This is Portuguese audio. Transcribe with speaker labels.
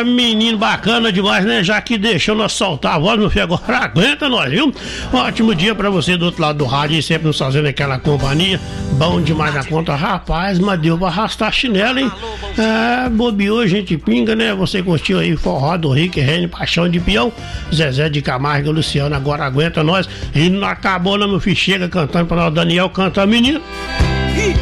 Speaker 1: menino bacana demais, né? Já que deixou nós soltar a voz, meu filho, agora aguenta nós, viu? Um ótimo dia pra você do outro lado do rádio e sempre nos fazendo aquela companhia. Bom demais na conta, rapaz, mas deu pra arrastar chinelo, hein? Bobeou, a gente pinga, né? Você curtiu aí Forró do Rick Renner, Paixão de Peão, Zezé de Camargo e Luciano, agora aguenta nós. E não acabou, não, meu filho, chega cantando pra nós, Daniel canta, menino.